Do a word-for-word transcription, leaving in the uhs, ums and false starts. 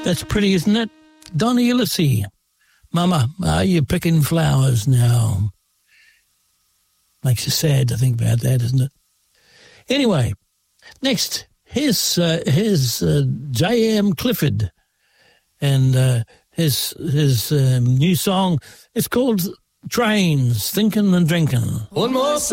That's pretty, isn't it? Donny Illicey. Mama, are you picking flowers now? Makes you sad to think about that, doesn't it? Anyway, next, here's, uh, here's uh, J M Clifford and uh, his, his um, new song. It's called Trains, Thinking and Drinking. One more